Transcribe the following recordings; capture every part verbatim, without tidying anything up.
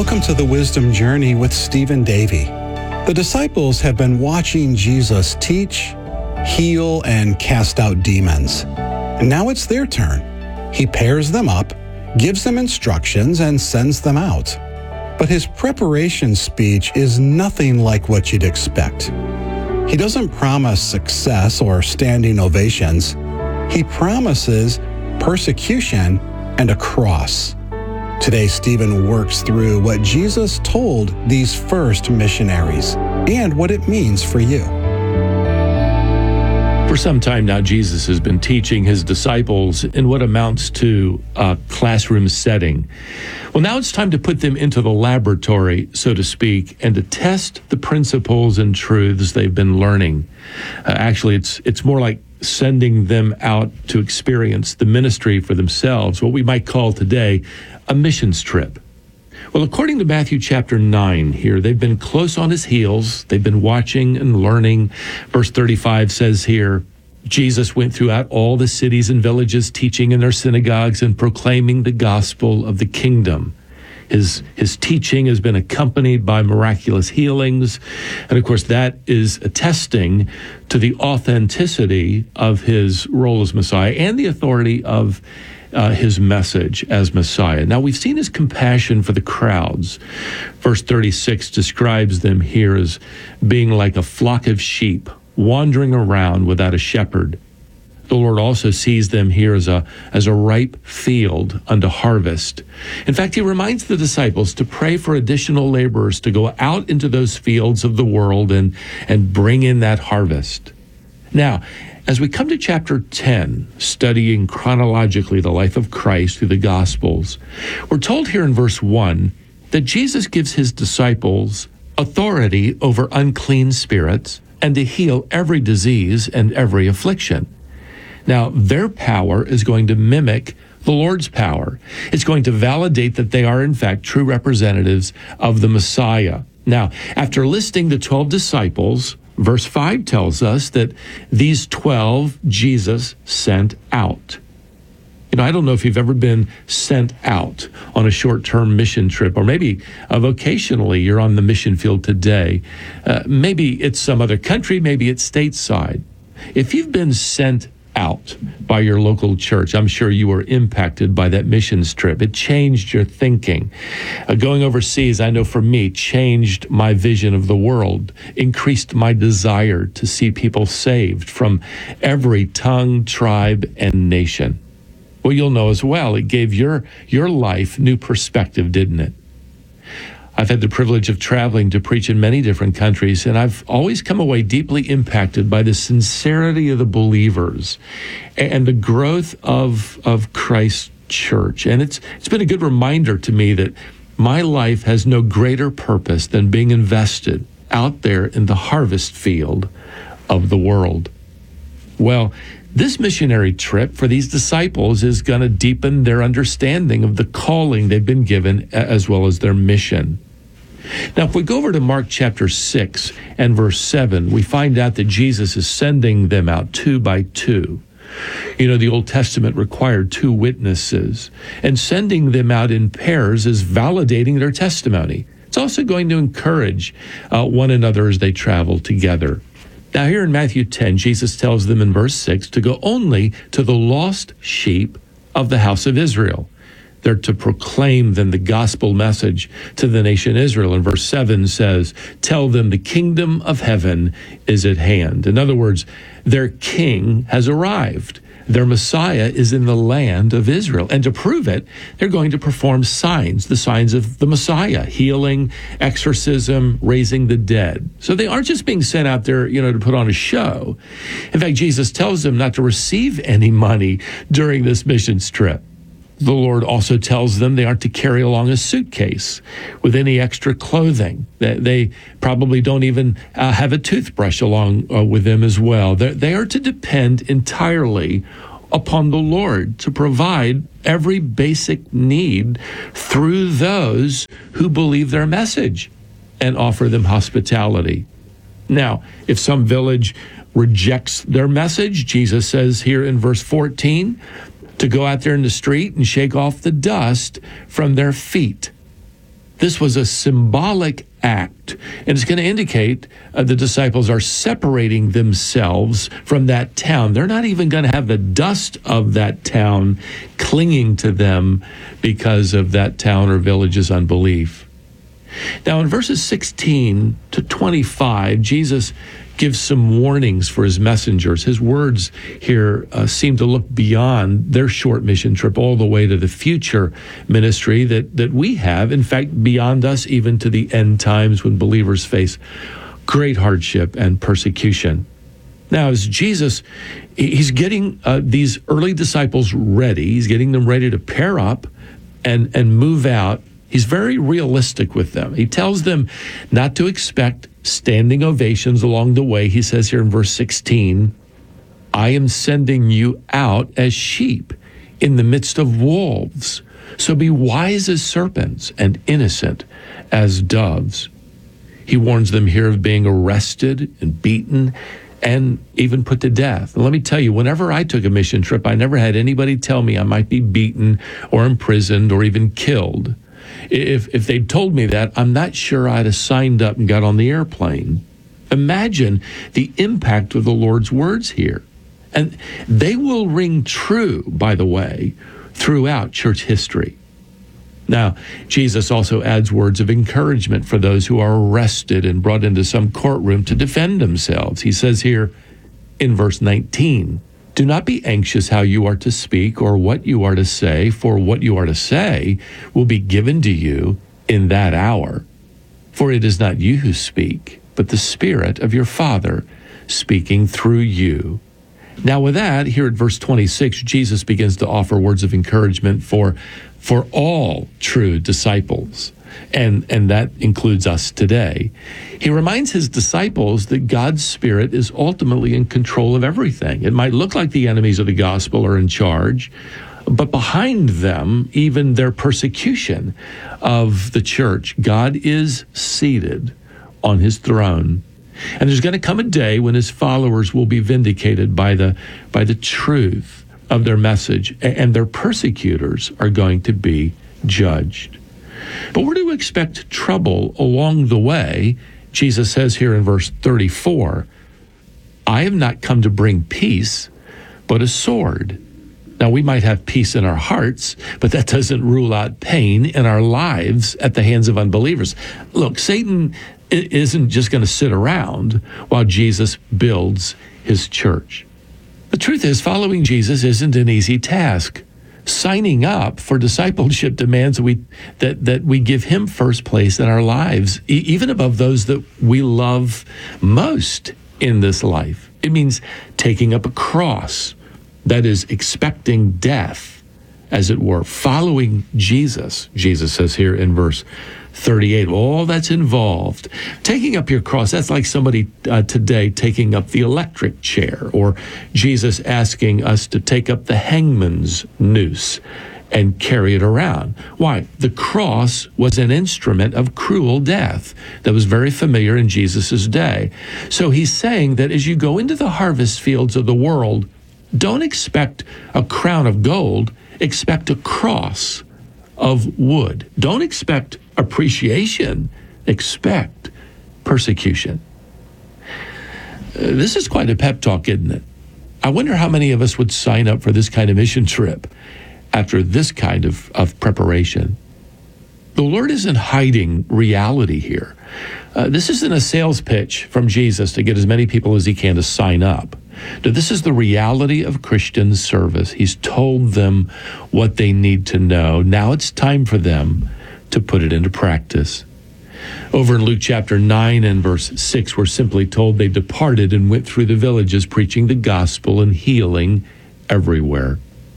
Welcome to the Wisdom Journey with Stephen Davey. The disciples have been watching Jesus teach, heal, and cast out demons. And now it's their turn. He pairs them up, gives them instructions, and sends them out. But his preparation speech is nothing like what you'd expect. He doesn't promise success or standing ovations. He promises persecution and a cross. Today, Stephen works through what Jesus told these first missionaries and what it means for you. For some time now, Jesus has been teaching his disciples in what amounts to a classroom setting. Well, now it's time to put them into the laboratory, so to speak, and to test the principles and truths they've been learning. Uh, actually, it's it's more like sending them out to experience the ministry for themselves, what we might call today a missions trip. Well, according to Matthew chapter nine here, they've been close on his heels. They've been watching and learning. Verse thirty-five says here, Jesus went throughout all the cities and villages, teaching in their synagogues and proclaiming the gospel of the kingdom. His, his teaching has been accompanied by miraculous healings. And of course, that is attesting to the authenticity of his role as Messiah and the authority of Uh, his message as Messiah. Now, we've seen his compassion for the crowds. Verse thirty-six describes them here as being like a flock of sheep wandering around without a shepherd. The Lord also sees them here as a, as a ripe field unto harvest. In fact, he reminds the disciples to pray for additional laborers to go out into those fields of the world and, and bring in that harvest. Now, as we come to chapter ten, studying chronologically the life of Christ through the Gospels, we're told here in verse one that Jesus gives his disciples authority over unclean spirits and to heal every disease and every affliction. Now, their power is going to mimic the Lord's power. It's going to validate that they are, in fact, true representatives of the Messiah. Now, after listing the twelve disciples, verse five tells us that these twelve Jesus sent out. You know, I don't know if you've ever been sent out on a short-term mission trip, or maybe uh, vocationally you're on the mission field today. Uh, maybe it's some other country, maybe it's stateside. If you've been sent out by your local church, I'm sure you were impacted by that missions trip. It changed your thinking. Uh, going overseas, I know for me, changed my vision of the world, increased my desire to see people saved from every tongue, tribe, and nation. Well, you'll know as well, it gave your, your life new perspective, didn't it? I've had the privilege of traveling to preach in many different countries, and I've always come away deeply impacted by the sincerity of the believers and the growth of, of Christ's church. And it's it's been a good reminder to me that my life has no greater purpose than being invested out there in the harvest field of the world. Well, this missionary trip for these disciples is going to deepen their understanding of the calling they've been given as well as their mission. Now, if we go over to Mark chapter six and verse seven, we find out that Jesus is sending them out two by two. You know, the Old Testament required two witnesses, and sending them out in pairs is validating their testimony. It's also going to encourage uh, one another as they travel together. Now, here in Matthew ten, Jesus tells them in verse six to go only to the lost sheep of the house of Israel. They're to proclaim then the gospel message to the nation Israel. And verse seven says, tell them the kingdom of heaven is at hand. In other words, their king has arrived. Their Messiah is in the land of Israel. And to prove it, they're going to perform signs, the signs of the Messiah, healing, exorcism, raising the dead. So they aren't just being sent out there, you know, to put on a show. In fact, Jesus tells them not to receive any money during this missions trip. The Lord also tells them they aren't to carry along a suitcase with any extra clothing. They probably don't even uh, have a toothbrush along uh, with them as well. They're, they are to depend entirely upon the Lord to provide every basic need through those who believe their message and offer them hospitality. Now, if some village rejects their message, Jesus says here in verse fourteen, to go out there in the street and shake off the dust from their feet. This was a symbolic act, and it's going to indicate uh, the disciples are separating themselves from that town. They're not even going to have the dust of that town clinging to them because of that town or village's unbelief. Now, in verses sixteen to twenty-five, Jesus gives some warnings for his messengers. His words here uh, seem to look beyond their short mission trip all the way to the future ministry that, that we have. In fact, beyond us, even to the end times when believers face great hardship and persecution. Now, as Jesus, he's getting uh, these early disciples ready. He's getting them ready to pair up and, and move out. He's very realistic with them. He tells them not to expect standing ovations along the way. He says here in verse sixteen, I am sending you out as sheep in the midst of wolves. So be wise as serpents and innocent as doves. He warns them here of being arrested and beaten and even put to death. And let me tell you, whenever I took a mission trip, I never had anybody tell me I might be beaten or imprisoned or even killed. If if they'd told me that, I'm not sure I'd have signed up and got on the airplane. Imagine the impact of the Lord's words here. And they will ring true, by the way, throughout church history. Now, Jesus also adds words of encouragement for those who are arrested and brought into some courtroom to defend themselves. He says here in verse nineteen, do not be anxious how you are to speak or what you are to say, for what you are to say will be given to you in that hour. For it is not you who speak, but the Spirit of your Father speaking through you. Now with that, here at verse twenty-six, Jesus begins to offer words of encouragement for, for all true disciples. And, and that includes us today. He reminds his disciples that God's Spirit is ultimately in control of everything. It might look like the enemies of the gospel are in charge, but behind them, even their persecution of the church, God is seated on his throne. And there's going to come a day when his followers will be vindicated by the, by the truth of their message, and their persecutors are going to be judged. But we're to expect trouble along the way. Jesus says here in verse thirty-four, I have not come to bring peace, but a sword. Now, we might have peace in our hearts, but that doesn't rule out pain in our lives at the hands of unbelievers. Look, Satan isn't just going to sit around while Jesus builds his church. The truth is, following Jesus isn't an easy task. Signing up for discipleship demands that we that that we give him first place in our lives, e- even above those that we love most in this life. It means taking up a cross, that is, expecting death, as it were, following Jesus. Jesus says here in verse thirty-eight, all that's involved. Taking up your cross, that's like somebody uh, today taking up the electric chair, or Jesus asking us to take up the hangman's noose and carry it around. Why? The cross was an instrument of cruel death that was very familiar in Jesus' day. So he's saying that as you go into the harvest fields of the world, don't expect a crown of gold, expect a cross of wood. Don't expect appreciation, expect persecution. Uh, this is quite a pep talk, isn't it? I wonder how many of us would sign up for this kind of mission trip after this kind of, of preparation. The Lord isn't hiding reality here. Uh, this isn't a sales pitch from Jesus to get as many people as he can to sign up. No, this is the reality of Christian service. He's told them what they need to know. Now it's time for them to put it into practice. Over in Luke chapter nine and verse six, we're simply told they departed and went through the villages preaching the gospel and healing everywhere.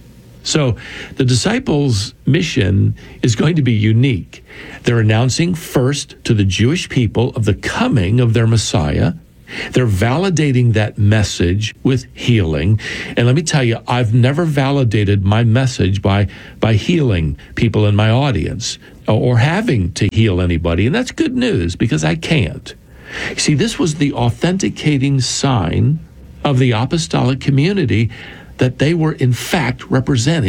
So the disciples' mission is going to be unique. They're announcing first to the Jewish people of the coming of their Messiah. They're validating that message with healing. And let me tell you, I've never validated my message by, by healing people in my audience or having to heal anybody. And that's good news because I can't. You see, this was the authenticating sign of the apostolic community that they were in fact representing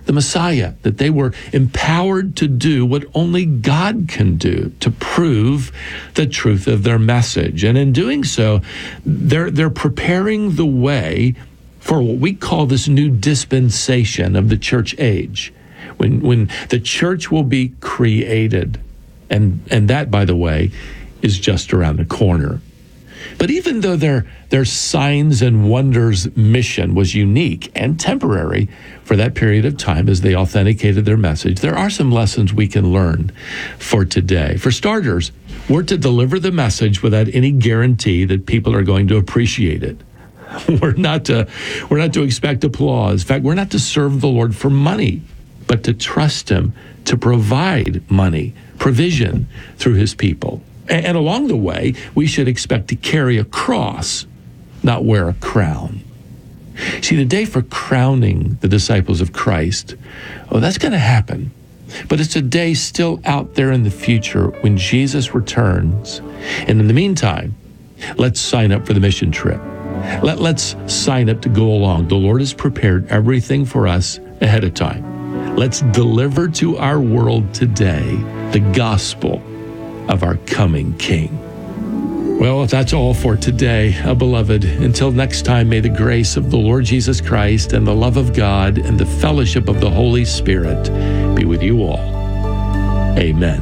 the Messiah, that they were empowered to do what only God can do to prove the truth of their message. And in doing so, they're, they're preparing the way for what we call this new dispensation of the church age, when, when the church will be created. And, and that, by the way, is just around the corner. But even though their, their signs and wonders mission was unique and temporary for that period of time as they authenticated their message, there are some lessons we can learn for today. For starters, we're to deliver the message without any guarantee that people are going to appreciate it. We're not to, we're not to expect applause. In fact, we're not to serve the Lord for money, but to trust him to provide money, provision through his people. And along the way, we should expect to carry a cross, not wear a crown. See, the day for crowning the disciples of Christ, oh, that's going to happen. But it's a day still out there in the future when Jesus returns. And in the meantime, let's sign up for the mission trip. Let, let's sign up to go along. The Lord has prepared everything for us ahead of time. Let's deliver to our world today the gospel of our coming King. Well, that's all for today, uh, beloved. Until next time, may the grace of the Lord Jesus Christ and the love of God and the fellowship of the Holy Spirit be with you all. Amen.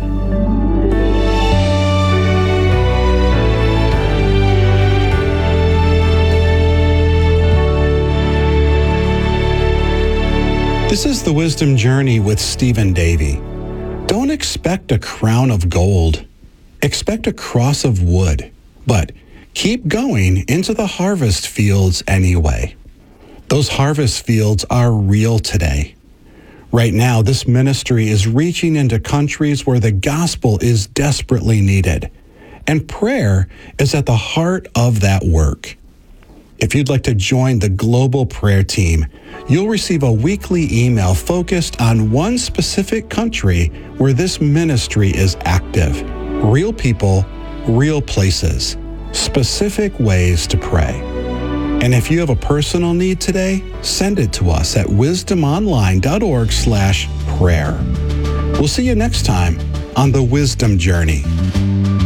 This is the Wisdom Journey with Stephen Davey. Don't expect a crown of gold. Expect a cross of wood, but keep going into the harvest fields anyway. Those harvest fields are real today. Right now, this ministry is reaching into countries where the gospel is desperately needed, and prayer is at the heart of that work. If you'd like to join the global prayer team, you'll receive a weekly email focused on one specific country where this ministry is active. Real people, real places, specific ways to pray. And if you have a personal need today, send it to us at wisdomonline.org slash prayer. We'll see you next time on the Wisdom Journey.